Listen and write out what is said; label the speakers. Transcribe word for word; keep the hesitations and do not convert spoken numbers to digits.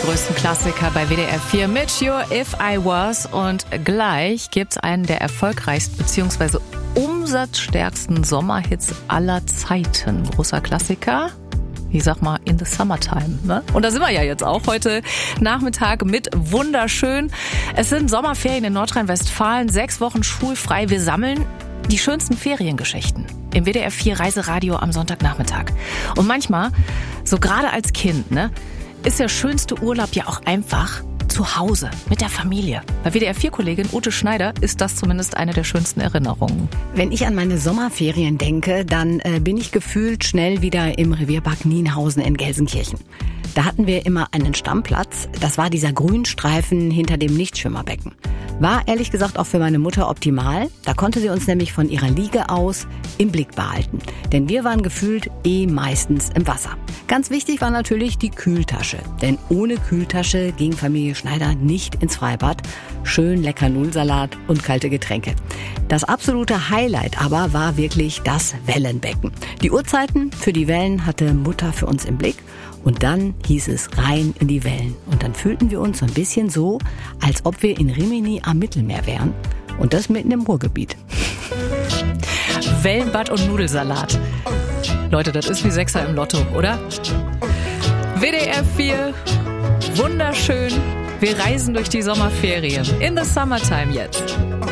Speaker 1: größten Klassiker bei W D R vier mit Your If I Was. Und gleich gibt's einen der erfolgreichsten bzw. umsatzstärksten Sommerhits aller Zeiten. Großer Klassiker. Ich sag mal, in the summertime. Ne? Und da sind wir ja jetzt auch heute Nachmittag mit wunderschön. Es sind Sommerferien in Nordrhein-Westfalen, sechs Wochen schulfrei. Wir sammeln die schönsten Feriengeschichten im W D R vier Reiseradio am Sonntagnachmittag. Und manchmal, so gerade als Kind, ne, ist der schönste Urlaub ja auch einfach zu Hause mit der Familie. Bei W D R vier Kollegin Ute Schneider ist das zumindest eine der schönsten Erinnerungen.
Speaker 2: Wenn ich an meine Sommerferien denke, dann äh, bin ich gefühlt schnell wieder im Revierpark Nienhausen in Gelsenkirchen. Da hatten wir immer einen Stammplatz. Das war dieser Grünstreifen hinter dem Nichtschwimmerbecken. War ehrlich gesagt auch für meine Mutter optimal. Da konnte sie uns nämlich von ihrer Liege aus im Blick behalten. Denn wir waren gefühlt eh meistens im Wasser. Ganz wichtig war natürlich die Kühltasche. Denn ohne Kühltasche ging Familie Schneider nicht ins Freibad. Schön lecker Nullsalat und kalte Getränke. Das absolute Highlight aber war wirklich das Wellenbecken. Die Uhrzeiten für die Wellen hatte Mutter für uns im Blick. Und dann hieß es rein in die Wellen. Und dann fühlten wir uns so ein bisschen so, als ob wir in Rimini am Mittelmeer wären. Und das mitten im Ruhrgebiet.
Speaker 1: Wellenbad und Nudelsalat. Leute, das ist wie Sechser im Lotto, oder? W D R vier, wunderschön. Wir reisen durch die Sommerferien. In the summertime jetzt.